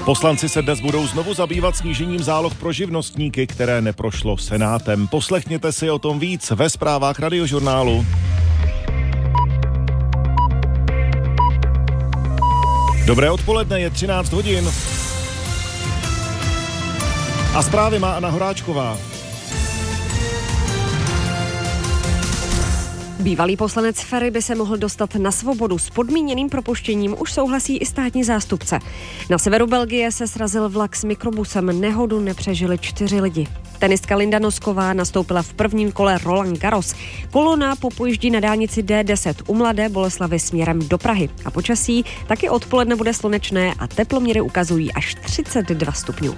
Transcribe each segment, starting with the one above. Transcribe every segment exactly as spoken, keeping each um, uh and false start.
Poslanci se dnes budou znovu zabývat snížením záloh pro živnostníky, které neprošlo Senátem. Poslechněte si o tom víc ve zprávách Radiožurnálu. Dobré odpoledne, je třináct hodin. A zprávy má Anna Horáčková. Bývalý poslanec Ferry by se mohl dostat na svobodu s podmíněným propuštěním, už souhlasí i státní zástupce. Na severu Belgie se srazil vlak s mikrobusem, nehodu nepřežili čtyři lidi. Tenistka Linda Nosková nastoupila v prvním kole Roland Garros. Kolona popojíždí na dálnici D deset u Mladé Boleslavi směrem do Prahy. A počasí taky odpoledne bude slunečné a teploměry ukazují až třicet dva stupňů.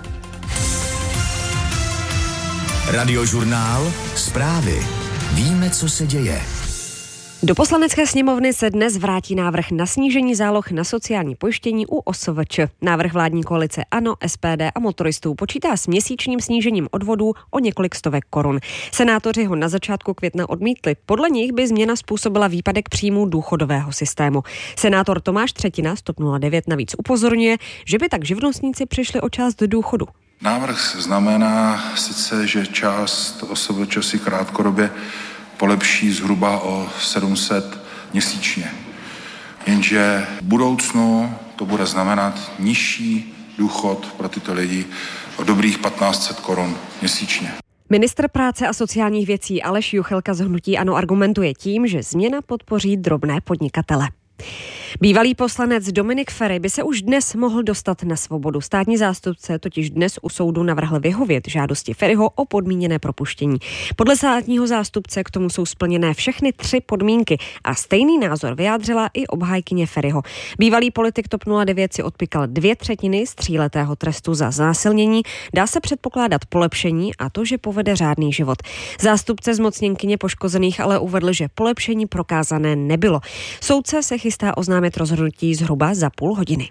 Radiožurnál, zprávy. Víme, co se děje. Do Poslanecké sněmovny se dnes vrátí návrh na snížení záloh na sociální pojištění u O S V Č. Návrh vládní koalice ANO, S P D a motoristů počítá s měsíčním snížením odvodů o několik stovek korun. Senátoři ho na začátku května odmítli. Podle nich by změna způsobila výpadek příjmů důchodového systému. Senátor Tomáš Třetina z TOP nula devět navíc upozorňuje, že by tak živnostníci přišli o část důchodu. Návrh znamená sice, že část O S V Č si krátkodobě polepší zhruba o sedm set měsíčně. Jenže v budoucnu to bude znamenat nižší důchod pro tyto lidi o dobrých patnáct set korun měsíčně. Ministr práce a sociálních věcí Aleš Juchelka z hnutí ANO argumentuje tím, že změna podpoří drobné podnikatele. Bývalý poslanec Dominik Ferry by se už dnes mohl dostat na svobodu. Státní zástupce totiž dnes u soudu navrhl vyhovět žádosti Ferryho o podmíněné propuštění. Podle státního zástupce k tomu jsou splněné všechny tři podmínky a stejný názor vyjádřila i obhájkyně Ferryho. Bývalý politik TOP nula devět si odpykal dvě třetiny z tříletého trestu za znásilnění. Dá se předpokládat polepšení a to, že povede řádný život. Zástupce zmocněnkyně poškozených ale uvedl, že polepšení prokázané nebylo. Soudce se chystá oznámit rozhodnutí zhruba za půl hodiny.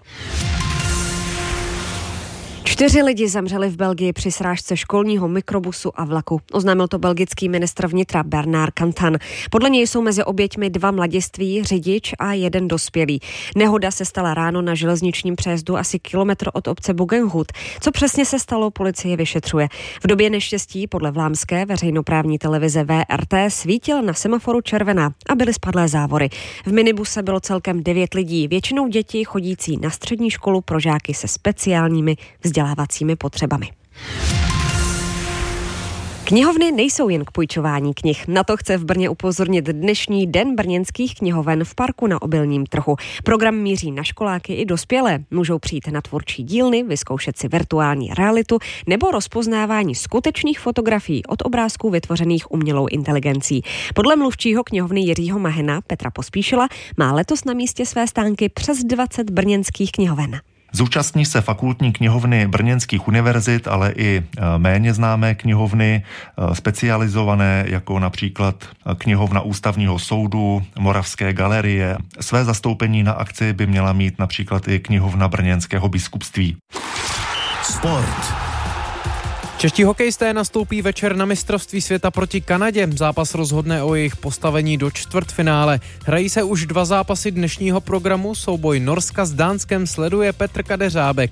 Čtyři lidi zemřeli v Belgii při srážce školního mikrobusu a vlaku. Oznámil to belgický ministr vnitra Bernard Cantan. Podle něj jsou mezi oběťmi dva mladiství, řidič a jeden dospělý. Nehoda se stala ráno na železničním přejezdu asi kilometr od obce Bugenhout. Co přesně se stalo, policie vyšetřuje. V době neštěstí podle vlámské veřejnoprávní televize V R T svítil na semaforu červená a byly spadlé závory. V minibuse bylo celkem devět lidí, většinou děti chodící na střední školu pro žáky se speciálními vzdělávacími potřebami. Knihovny nejsou jen k půjčování knih. Na to chce v Brně upozornit dnešní Den brněnských knihoven v parku na Obilním trhu. Program míří na školáky i dospělé. Můžou přijít na tvůrčí dílny, vyzkoušet si virtuální realitu nebo rozpoznávání skutečných fotografií od obrázků vytvořených umělou inteligencí. Podle mluvčího knihovny Jiřího Mahena Petra Pospíšila má letos na místě své stánky přes dvacet brněnských knihoven. Zúčastní se fakultní knihovny brněnských univerzit, ale i méně známé knihovny, specializované jako například knihovna Ústavního soudu, Moravské galerie. Své zastoupení na akci by měla mít například i knihovna Brněnského biskupství. Sport. Čeští hokejisté nastoupí večer na mistrovství světa proti Kanadě. Zápas rozhodne o jejich postavení do čtvrtfinále. Hrají se už dva zápasy dnešního programu. Souboj Norska s Dánskem sleduje Petr Kadeřábek.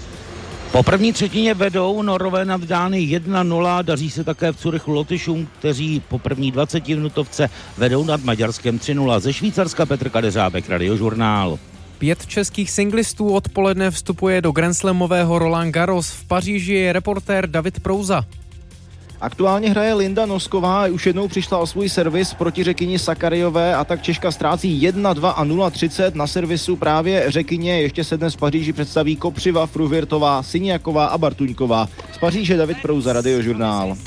Po první třetině vedou Norové nad Dány jedna nula, daří se také v Curychu Lotyšům, kteří po první dvacetiminutovce vedou nad Maďarskem tři nula. Ze Švýcarska Petr Kadeřábek, Radiožurnál. Pět českých singlistů odpoledne vstupuje do grandslamového Roland Garros. V Paříži je reportér David Prouza. Aktuálně hraje Linda Nosková, už jednou přišla o svůj servis proti Řekyni Sakarijové a tak Češka ztrácí jedna dva a nula třicet na servisu právě Řekyně. Ještě se dnes v Paříži představí Kopřiva, Fruvirtová, Syniaková a Bartuňková. Z Paříže David Prouza, Radiožurnál.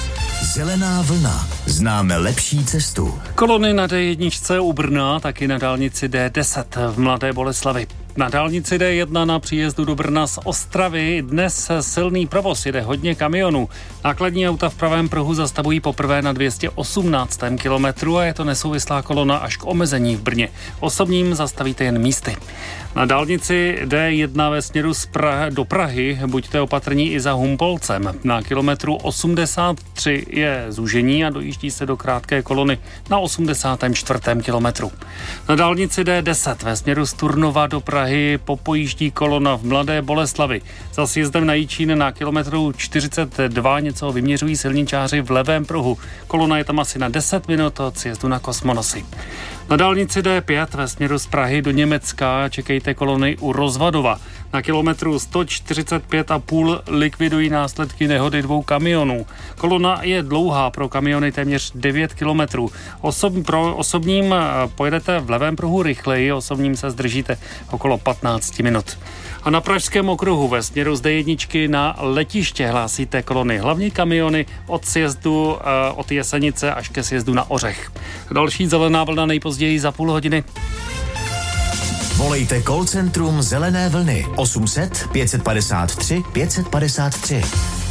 Zelená vlna. Známe lepší cestu. Kolony na D jedna u Brna, taky na dálnici D deset v Mladé Boleslavi. Na dálnici D jedna na příjezdu do Brna z Ostravy dnes silný provoz, jede hodně kamionů. Nákladní auta v pravém pruhu zastavují poprvé na dvě stě osmnáctém kilometru a je to nesouvislá kolona až k omezení v Brně. Osobním zastavíte jen místy. Na dálnici D jedna ve směru z Prahy do Prahy buďte opatrní i za Humpolcem. Na kilometru osmdesát tři je zúžení a dojíždí se do krátké kolony na osmdesátém čtvrtém kilometru. Na dálnici D deset ve směru z Turnova do Prahy Prahy popojíždí kolona v Mladé Boleslavi. Za sjezdem na Jičín na kilometru čtyřicet dva něco vyměřují silničáři v levém pruhu. Kolona je tam asi na deset minut od sjezdu na Kosmonosy. Na dálnici D pět ve směru z Prahy do Německa čekejte kolony u Rozvadova. Na kilometru sto čtyřicet pět a půl likvidují následky nehody dvou kamionů. Kolona je dlouhá, pro kamiony téměř devět kilometrů. Osob, pro osobním pojedete v levém pruhu rychleji, osobním se zdržíte okolo patnáct minut. A na Pražském okruhu ve směru z D jedna na letiště hlásíte kolony, hlavně kamiony od sjezdu od Jesenice až ke sjezdu na Ořech. Další zelená vlna nejpozději za půl hodiny. Volejte call centrum Zelené vlny osm set pět padesát tři pět padesát tři.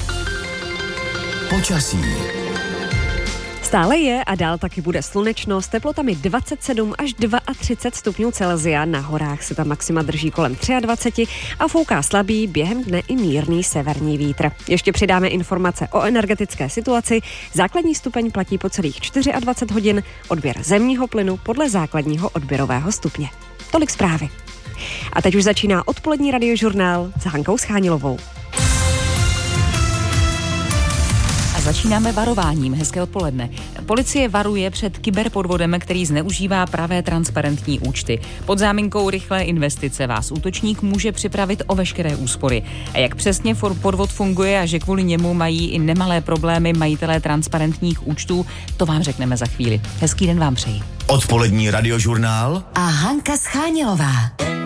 Počasí. Stále je a dál taky bude slunečno s teplotami dvacet sedm až třicet dva stupňů Celsia. Na horách se ta maxima drží kolem dvacet tři a fouká slabý, během dne i mírný severní vítr. Ještě přidáme informace o energetické situaci. Základní stupeň platí po celých dvacet čtyři hodin, odběr zemního plynu podle základního odběrového stupně. Tolik zprávy. A teď už začíná odpolední radiožurnál s Hankou Schánilovou. Začínáme varováním. Hezké odpoledne. Policie varuje před kyberpodvodem, který zneužívá pravé transparentní účty. Pod záminkou rychlé investice vás útočník může připravit o veškeré úspory. A jak přesně podvod funguje a že kvůli němu mají i nemalé problémy majitelé transparentních účtů, to vám řekneme za chvíli. Hezký den vám přeji. Odpolední radiožurnál a Hanka Schánilová.